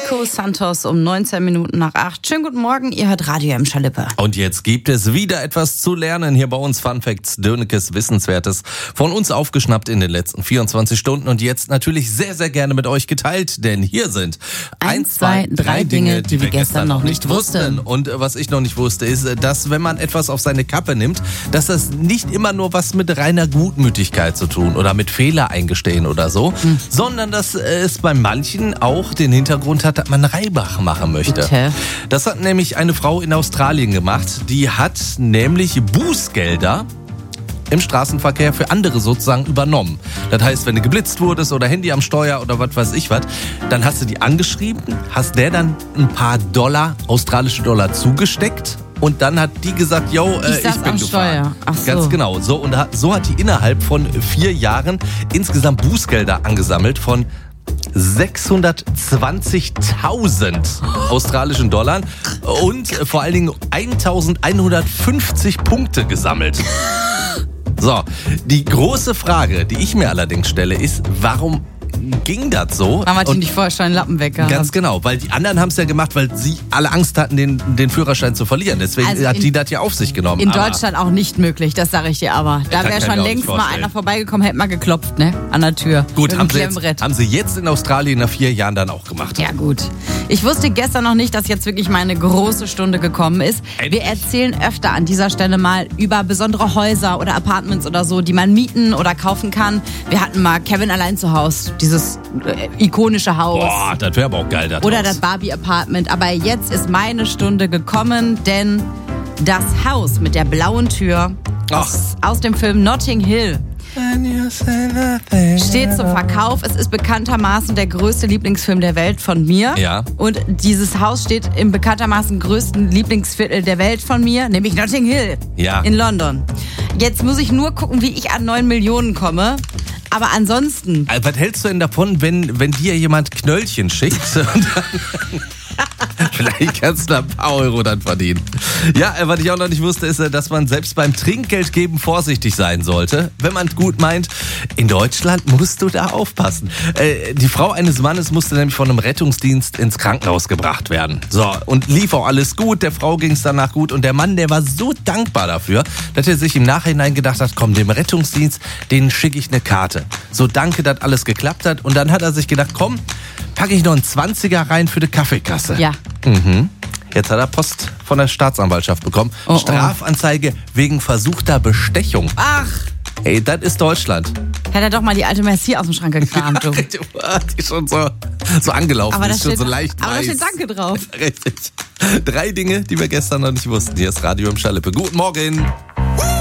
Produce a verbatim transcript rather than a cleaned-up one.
Nico Santos um neunzehn Minuten nach acht. Schönen guten Morgen, ihr hört Radio M. Schalippe. Und jetzt gibt es wieder etwas zu lernen hier bei uns. Fun Facts, Dönekes, Wissenswertes von uns aufgeschnappt in den letzten vierundzwanzig Stunden und jetzt natürlich sehr, sehr gerne mit euch geteilt, denn hier sind Eins, zwei, drei Dinge, die wir gestern noch nicht wussten. Und was ich noch nicht wusste, ist, dass wenn man etwas auf seine Kappe nimmt, dass das nicht immer nur was mit reiner Gutmütigkeit zu tun oder mit Fehler eingestehen oder so, hm. sondern dass es bei manchen auch den Hintergrund hat, dass man Reibach machen möchte. Bitte? Das hat nämlich eine Frau in Australien gemacht. Die hat nämlich Bußgelder im Straßenverkehr für andere sozusagen übernommen. Das heißt, wenn du geblitzt wurdest oder Handy am Steuer oder was weiß ich was, dann hast du die angeschrieben, hast der dann ein paar Dollar, australische Dollar zugesteckt und dann hat die gesagt, yo, äh, ich, ich bin am gefahren. Steuer. Ach so. Ganz genau. So, und so hat die innerhalb von vier Jahren insgesamt Bußgelder angesammelt von sechshundertzwanzigtausend australischen Dollar und vor allen Dingen eintausendeinhundertfünfzig Punkte gesammelt. So, die große Frage, die ich mir allerdings stelle, ist, warum ging das so? Warum hat die nicht vorher schon einen Lappen weggehabt? Ganz genau, weil die anderen haben es ja gemacht, weil sie alle Angst hatten, den, den Führerschein zu verlieren. Deswegen also hat in, die das ja auf sich genommen. In aber Deutschland auch nicht möglich, das sage ich dir aber. Da wäre schon längst mal einer vorbeigekommen, hätte mal geklopft, ne? An der Tür. Gut, haben sie, jetzt, haben sie jetzt in Australien nach vier Jahren dann auch gemacht. Ja gut. Ich wusste gestern noch nicht, dass jetzt wirklich meine große Stunde gekommen ist. Endlich. Wir erzählen öfter an dieser Stelle mal über besondere Häuser oder Apartments oder so, die man mieten oder kaufen kann. Wir hatten mal Kevin allein zu Hause, dieses äh, ikonische Haus. Boah, das wäre aber auch geil. Das oder Haus. das Barbie-Apartment. Aber jetzt ist meine Stunde gekommen, denn das Haus mit der blauen Tür aus, aus dem Film Notting Hill steht zum Verkauf. Es ist bekanntermaßen der größte Lieblingsfilm der Welt von mir. Ja. Und dieses Haus steht im bekanntermaßen größten Lieblingsviertel der Welt von mir, nämlich Notting Hill ja. in London. Jetzt muss ich nur gucken, wie ich an neun Millionen komme. Aber ansonsten... Also, was hältst du denn davon, wenn, wenn dir jemand Knöllchen schickt? Und dann vielleicht kannst du da ein paar Euro dann verdienen. Ja, was ich auch noch nicht wusste, ist, dass man selbst beim Trinkgeldgeben vorsichtig sein sollte, wenn man es gut meint. In Deutschland musst du da aufpassen. Äh, die Frau eines Mannes musste nämlich von einem Rettungsdienst ins Krankenhaus gebracht werden. So, und lief auch alles gut, der Frau ging es danach gut und der Mann, der war so dankbar dafür, dass er sich im Nachhinein gedacht hat, komm, dem Rettungsdienst, denen schicke ich eine Karte. So, danke, dass alles geklappt hat. Und dann hat er sich gedacht, komm, packe ich noch einen Zwanziger rein für die Kaffeekasse. Ja. Mhm. Jetzt hat er Post von der Staatsanwaltschaft bekommen. Oh, oh. Strafanzeige wegen versuchter Bestechung. Ach. Ey, das ist Deutschland. Hätte er doch mal die alte Merci aus dem Schrank gekramt. Ja, die ist schon so, so angelaufen. Aber da ist schon steht, so leicht aber weiß. da steht Danke drauf. Richtig. Drei Dinge, die wir gestern noch nicht wussten. Hier ist Radio im Schalippe. Guten Morgen.